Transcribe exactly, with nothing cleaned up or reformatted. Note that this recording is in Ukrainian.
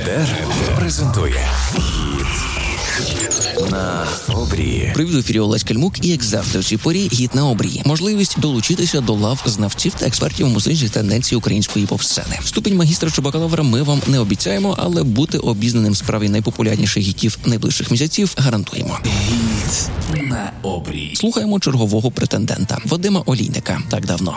Шедер презентує гід на обрії. Привіт, в ефірі Олесь Кальмук і, як завжди, у цій порі гід на обрії. Можливість долучитися до лав знавців та експертів музичних тенденцій української поп-сцени. Ступінь магістра чи бакалавра ми вам не обіцяємо, але бути обізнаним справі найпопулярніших гітів найближчих місяців гарантуємо. Гід на обрії. Слухаємо чергового претендента Вадима Олійника. Так давно.